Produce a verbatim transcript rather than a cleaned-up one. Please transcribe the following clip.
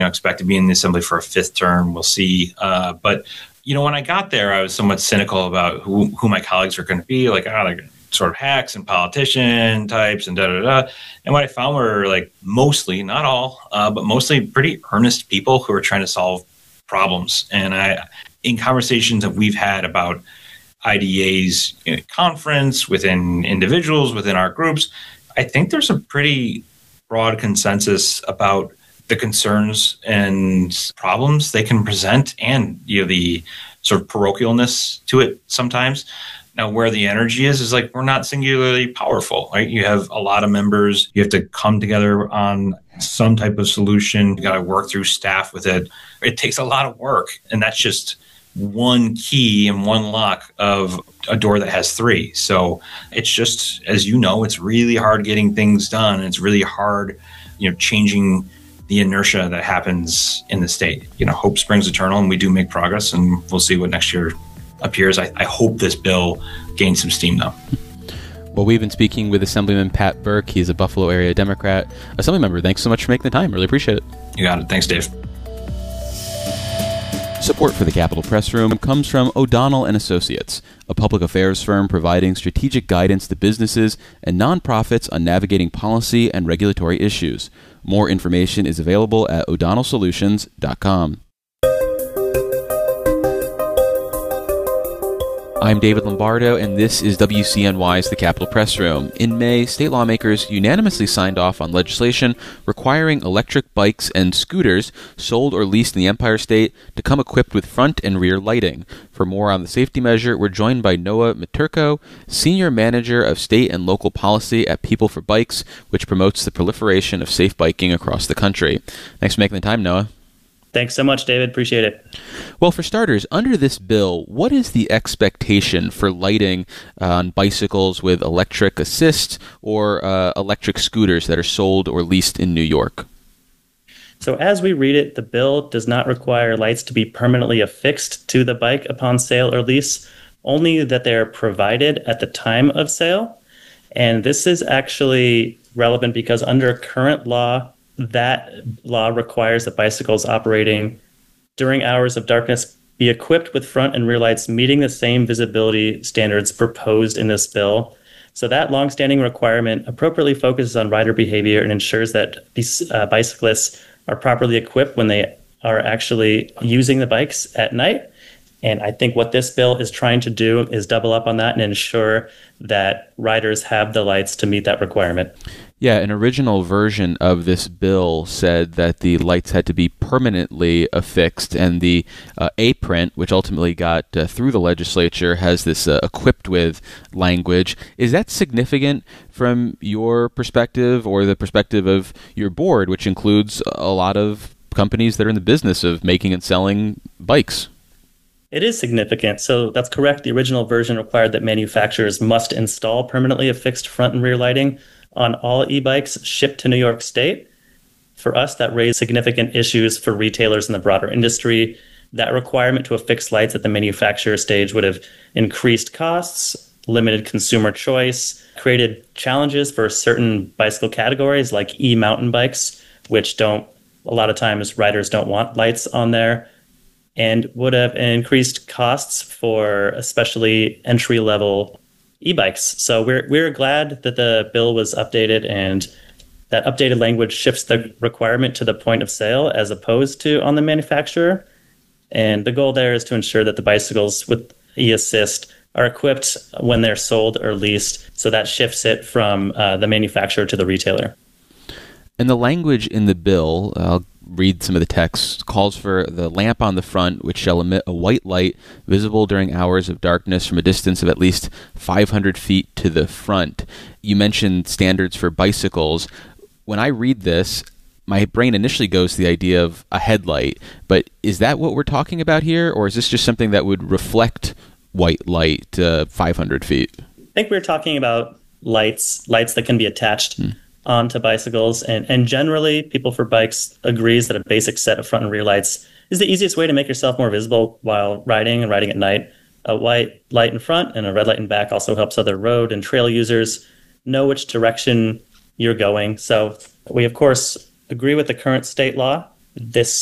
know, expect to be in the assembly for a fifth term. We'll see. Uh, but, you know, when I got there, I was somewhat cynical about who, who my colleagues were going to be. Like, oh, they're sort of hacks and politician types and da da da. And what I found were like mostly, not all, uh, but mostly pretty earnest people who are trying to solve problems. And I, in conversations that we've had about I D A's you know, conference, within individuals, within our groups, I think there's a pretty broad consensus about the concerns and problems they can present, and you know the sort of parochialness to it sometimes. Now, where the energy is, is like we're not singularly powerful, right? You have a lot of members. You have to come together on some type of solution. You got to work through staff with it. It takes a lot of work, and that's just one key and one lock of a door that has three. So it's just, as you know, it's really hard getting things done. And it's really hard, you know, changing the inertia that happens in the state. You know, hope springs eternal, and we do make progress, and we'll see what next year appears. I, I hope this bill gains some steam, though. Well, we've been speaking with Assemblyman Pat Burke. He's a Buffalo area Democrat. Assemblymember, thanks so much for making the time. Really appreciate it. You got it. Thanks, Dave. Support for the Capitol Press Room comes from O'Donnell and Associates, a public affairs firm providing strategic guidance to businesses and nonprofits on navigating policy and regulatory issues. More information is available at o'donnell solutions dot com. I'm David Lombardo, and this is W C N Y's The Capitol Press Room. In May, state lawmakers unanimously signed off on legislation requiring electric bikes and scooters sold or leased in the Empire State to come equipped with front and rear lighting. For more on the safety measure, we're joined by Noah Maturko, Senior Manager of State and Local Policy at People for Bikes, which promotes the proliferation of safe biking across the country. Thanks for making the time, Noah. Thanks so much, David. Appreciate it. Well, for starters, under this bill, what is the expectation for lighting uh, on bicycles with electric assist or uh, electric scooters that are sold or leased in New York? So as we read it, the bill does not require lights to be permanently affixed to the bike upon sale or lease, only that they are provided at the time of sale. And this is actually relevant because under current law, that law requires that bicycles operating during hours of darkness be equipped with front and rear lights meeting the same visibility standards proposed in this bill. So that longstanding requirement appropriately focuses on rider behavior and ensures that these uh, bicyclists are properly equipped when they are actually using the bikes at night. And I think what this bill is trying to do is double up on that and ensure that riders have the lights to meet that requirement. Yeah, an original version of this bill said that the lights had to be permanently affixed, and the uh, A-print, which ultimately got uh, through the legislature, has this uh, equipped with language. Is that significant from your perspective or the perspective of your board, which includes a lot of companies that are in the business of making and selling bikes? It is significant. So that's correct. The original version required that manufacturers must install permanently affixed front and rear lighting on all e-bikes shipped to New York State. For us, that raised significant issues for retailers in the broader industry. That requirement to affix lights at the manufacturer stage would have increased costs, limited consumer choice, created challenges for certain bicycle categories like e-mountain bikes, which don't, a lot of times riders don't want lights on there, and would have increased costs for especially entry-level e-bikes. So we're we're glad that the bill was updated, and that updated language shifts the requirement to the point of sale as opposed to on the manufacturer. And the goal there is to ensure that the bicycles with e-assist are equipped when they're sold or leased. So that shifts it from uh, the manufacturer to the retailer. And the language in the bill, I'll read some of the text, calls for the lamp on the front, which shall emit a white light visible during hours of darkness from a distance of at least five hundred feet to the front. You mentioned standards for bicycles. When I read this, my brain initially goes to the idea of a headlight, but is that what we're talking about here, or is this just something that would reflect white light uh, five hundred feet? I think we're talking about lights, lights that can be attached hmm. onto bicycles. And, and generally, People for Bikes agrees that a basic set of front and rear lights is the easiest way to make yourself more visible while riding and riding at night. A white light in front and a red light in back also helps other road and trail users know which direction you're going. So we, of course, agree with the current state law this